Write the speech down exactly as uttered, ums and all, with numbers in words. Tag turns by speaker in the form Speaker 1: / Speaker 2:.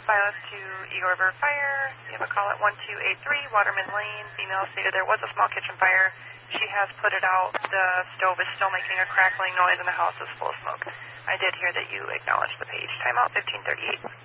Speaker 1: Silas to Eagle River Fire. You have a call at one two eight three Waterman Lane. Female stated there was a small kitchen fire. She has put it out. The stove is still making a crackling noise and the house is full of smoke. I did hear that you acknowledged the page. Timeout fifteen thirty-eight.